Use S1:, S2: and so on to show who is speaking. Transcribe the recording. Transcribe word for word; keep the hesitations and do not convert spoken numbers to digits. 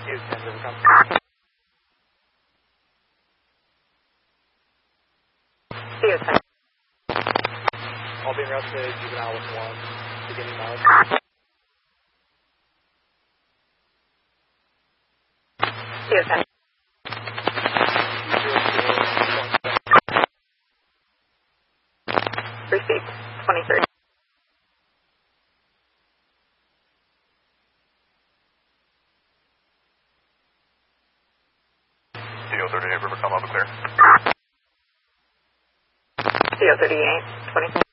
S1: you. ten zero, come.
S2: C O ten.
S1: All being arrested, juvenile with one, beginning mileage.
S2: C O ten. Received. twenty-three.
S3: C O thirty-eight, River, come up and clear.
S2: C O thirty-eight, twenty.